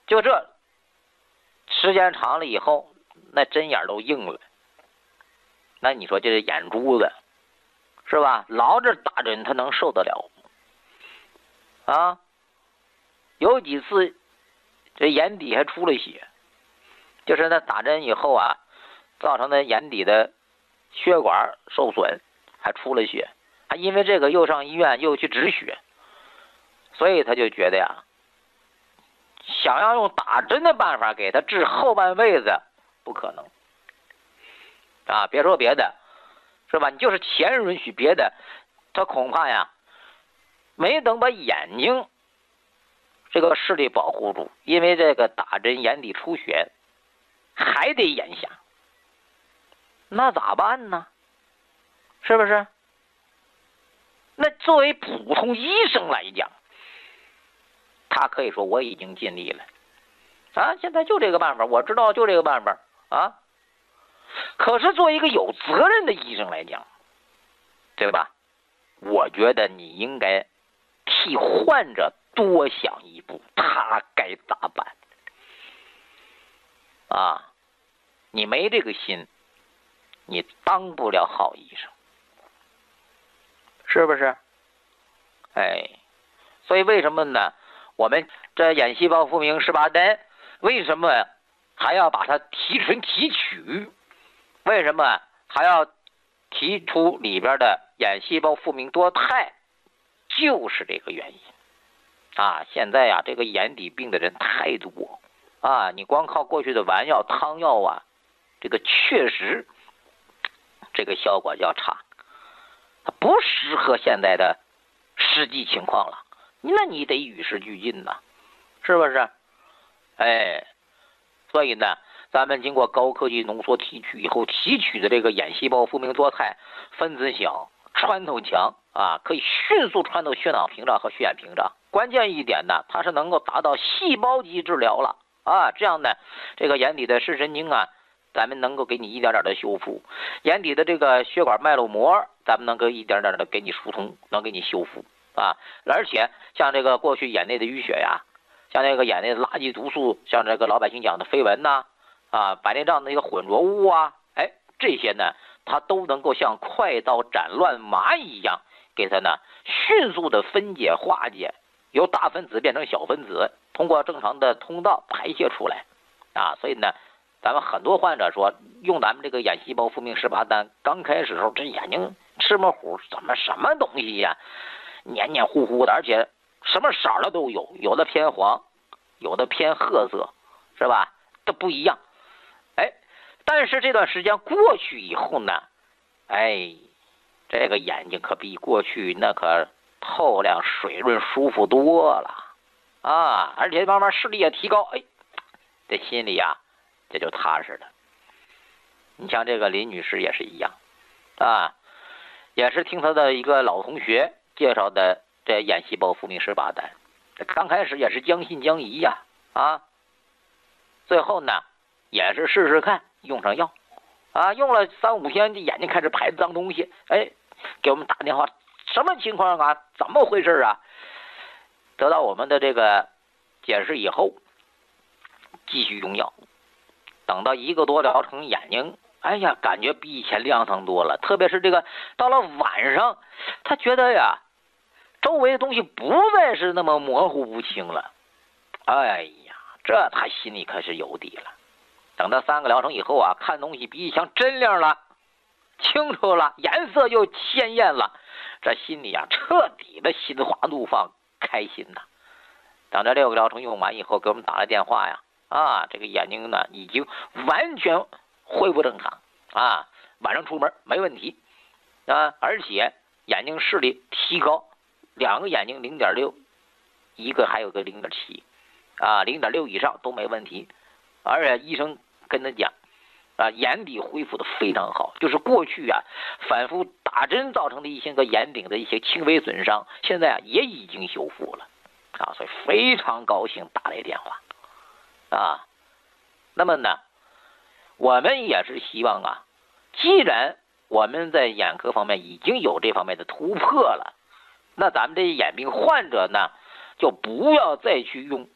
就这时间长了以后，那针眼都硬了。那你说这是眼珠子是吧？老这打针他能受得了啊？有几次这眼底还出了血，就是那打针以后啊，造成的眼底的血管受损，还出了血，还因为这个又上医院又去止血，所以他就觉得呀，想要用打针的办法给他治后半辈子不可能啊！别说别的，是吧？你就是钱允许别的，他恐怕呀，没等把眼睛这个视力保护住，因为这个打针眼底出血，还得眼瞎，那咋办呢？是不是？那作为普通医生来讲，他可以说我已经尽力了啊，现在就这个办法，我知道就这个办法啊。可是作为一个有责任的医生来讲，对吧？我觉得你应该替患者多想一步，他该咋办啊？你没这个心，你当不了好医生，是不是？哎，所以为什么呢？我们这眼细胞复明18单，为什么还要把它提纯提取？为什么还要提出里边的眼细胞复明多肽？就是这个原因啊！现在呀，这个眼底病的人太多啊！你光靠过去的丸药、汤药啊，这个确实这个效果较差，它不适合现在的实际情况了。那你得与时俱进呐，是不是？哎，所以呢，咱们经过高科技浓缩提取以后，提取的这个眼细胞复明多肽分子小，穿透强啊，可以迅速穿透血脑屏障和血眼屏障。关键一点呢，它是能够达到细胞级治疗了啊，这样呢，这个眼底的视神经啊，咱们能够给你一点点的修复；眼底的这个血管脉络膜，咱们能够一点点的给你疏通，能给你修复啊。而且像这个过去眼内的淤血呀，像这个眼内的垃圾毒素，像这个老百姓讲的飞蚊呐，啊，白内障的一个混浊物啊，哎，这些呢，它都能够像快刀斩乱麻一样，给它呢迅速的分解化解，由大分子变成小分子，通过正常的通道排泄出来啊。所以呢，咱们很多患者说用咱们这个眼细胞复明18单，刚开始的时候这眼睛吃么糊，怎么什么东西呀，黏黏糊糊的，而且什么色的都有，有的偏黄，有的偏褐色，是吧？都不一样。哎，但是这段时间过去以后呢，哎，这个眼睛可比过去那可透亮、水润、舒服多了啊！而且慢慢视力也提高，哎，这心里啊这就踏实了。你像这个林女士也是一样啊，也是听她的一个老同学介绍的这眼细胞复明18单，刚开始也是将信将疑呀啊，最后呢也是试试看，用上药啊，用了3、5天，这眼睛开始排脏东西，哎，给我们打电话，什么情况啊？怎么回事啊？得到我们的这个解释以后，继续用药，等到1个多疗程，眼睛哎呀，感觉比以前亮堂多了。特别是这个到了晚上，他觉得呀，周围的东西不再是那么模糊不清了。哎呀，这他心里可是有底了。等到3个疗程以后啊，看东西比以前真亮了，清楚了，颜色又鲜艳了，这心里啊彻底的心花怒放，开心呐。等这6个疗程用完以后，给我们打了电话呀，啊，这个眼睛呢已经完全恢复正常啊，晚上出门没问题啊，而且眼睛视力提高，2个眼睛0.6，一个还有个0.7啊，0.6以上都没问题。而且医生跟他讲啊，眼底恢复的非常好，就是过去啊反复打针造成的一些个眼顶的一些轻微损伤，现在啊也已经修复了啊，所以非常高兴打来电话啊。那么呢，我们也是希望啊，既然我们在眼科方面已经有这方面的突破了，那咱们这些眼病患者呢，就不要再去用